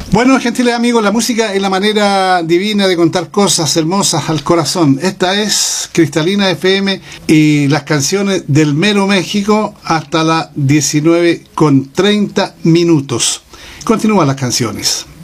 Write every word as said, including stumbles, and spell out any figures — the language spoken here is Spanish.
Bueno, gentiles amigos, la música es la manera divina de contar cosas hermosas al corazón. Esta es Cristalina F M y las canciones del mero México hasta las diecinueve con treinta minutos. Continúan las canciones.